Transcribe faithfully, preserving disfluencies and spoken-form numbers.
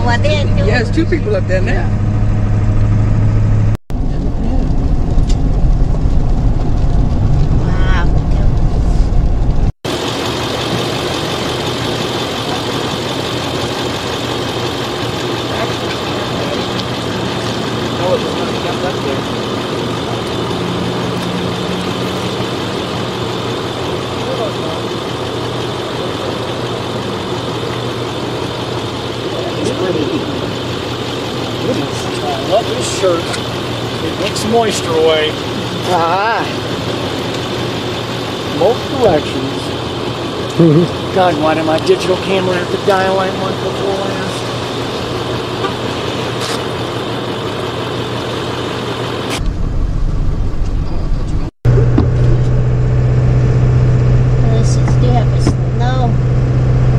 up there too. Yeah, there's two people up there now. Wow. Oh, it's not jumped up there. I love this shirt. It wicks moisture away. Ah. Both directions. God, why did my digital camera have to dial in one before?